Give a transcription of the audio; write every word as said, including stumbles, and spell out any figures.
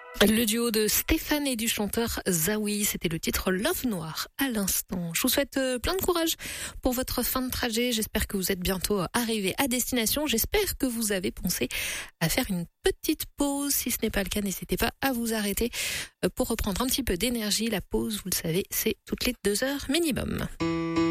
Le duo de Stéphane et du chanteur Zawi, c'était le titre Love Noir à l'instant. Je vous souhaite plein de courage pour votre fin de trajet. J'espère que vous êtes bientôt arrivés à destination. J'espère que vous avez pensé à faire une petite pause. Si ce n'est pas le cas, n'hésitez pas à vous arrêter pour reprendre un petit peu d'énergie. La pause, vous le savez, c'est toutes les deux heures minimum.